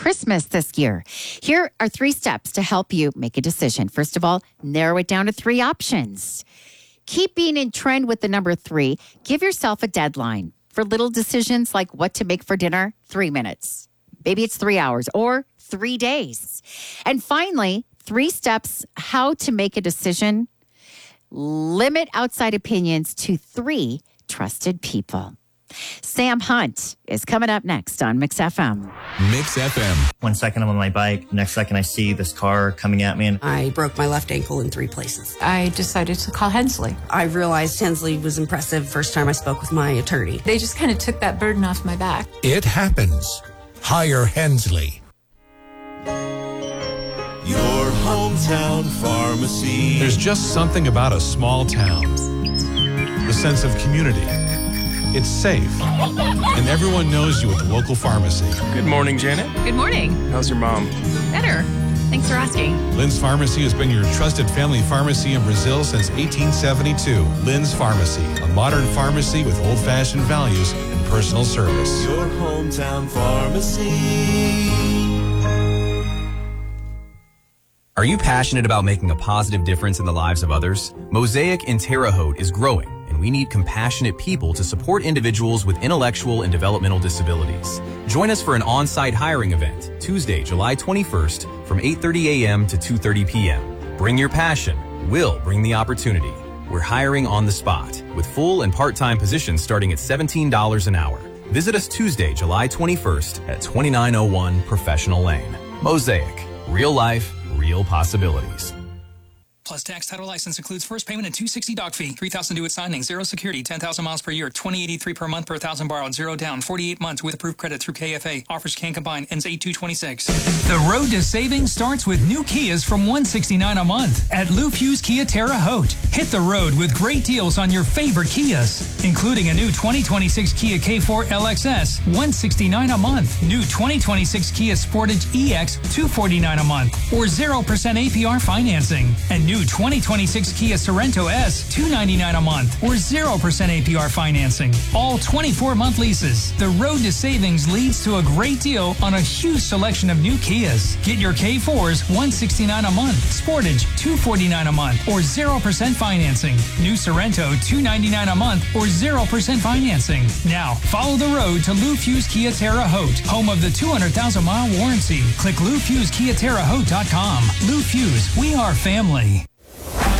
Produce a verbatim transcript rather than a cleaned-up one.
Christmas this year. Here are three steps to help you make a decision. First of all, narrow it down to three options. Keep being in trend with the number three. Give yourself a deadline. For little decisions like what to make for dinner, three minutes. Maybe it's three hours or three days. And finally, three steps how to make a decision. Limit outside opinions to three trusted people. Sam Hunt is coming up next on Mix F M. Mix F M. One second I'm on my bike. Next second I see this car coming at me. And I broke my left ankle in three places. I decided to call Hensley. I realized Hensley was impressive first time I spoke with my attorney. They just kind of took that burden off my back. It happens. Hire Hensley. Your hometown pharmacy. There's just something about a small town. The sense of community. It's safe. And everyone knows you at the local pharmacy. Good morning, Janet. Good morning. How's your mom? Better. Thanks for asking. Lynn's Pharmacy has been your trusted family pharmacy in Brazil since eighteen seventy-two. Lynn's Pharmacy, a modern pharmacy with old-fashioned values and personal service. Your hometown pharmacy. Are you passionate about making a positive difference in the lives of others? Mosaic in Terre Haute is growing, and we need compassionate people to support individuals with intellectual and developmental disabilities. Join us for an on-site hiring event, Tuesday, July twenty-first, from eight thirty a.m. to two thirty p.m. Bring your passion. We'll bring the opportunity. We're hiring on the spot, with full and part-time positions starting at seventeen dollars an hour. Visit us Tuesday, July twenty-first at twenty-nine oh one Professional Lane. Mosaic. Real life, real possibilities. Plus tax title license includes first payment and two hundred sixty dollars doc fee, three thousand dollars due at signing, zero security, ten thousand miles per year, twenty eighty-three per month per one thousand borrowed, zero down, forty-eight months with approved credit through K F A. Offers can combine, ends eight two twenty-six. The road to savings starts with new Kias from one hundred sixty-nine dollars a month at Lou Fuse Kia Terre Haute. Hit the road with great deals on your favorite Kias, including a new twenty twenty-six Kia K four L X S, one hundred sixty-nine dollars a month. New twenty twenty-six Kia Sportage E X, two hundred forty-nine dollars a month, or zero percent A P R financing. And new twenty twenty-six Kia Sorento S, two hundred ninety-nine dollars a month, or zero percent A P R financing. All twenty-four month leases. The road to savings leads to a great deal on a huge selection of new Kias. Get your K fours, one hundred sixty-nine dollars a month, Sportage, two hundred forty-nine dollars a month, or zero percent financing. New Sorento, two hundred ninety-nine dollars a month, or zero percent financing. Now, follow the road to Lou Fuse Kia Terre Haute, home of the two hundred thousand mile warranty. Click Lou Fuse Kia Terre Haute dot com. Lou Fuse, we are family.